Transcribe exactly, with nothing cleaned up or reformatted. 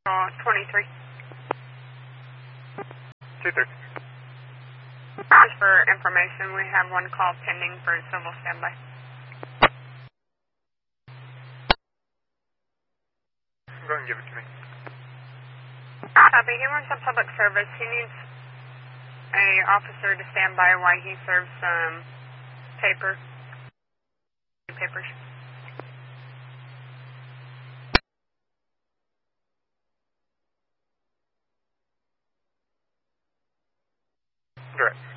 Uh, twenty-three. two thirty. Just for information, we have one call pending for civil standby. Go ahead and give it to me. Copy. He wants a public service. He needs a officer to stand by while he serves some paper. Papers. Direct.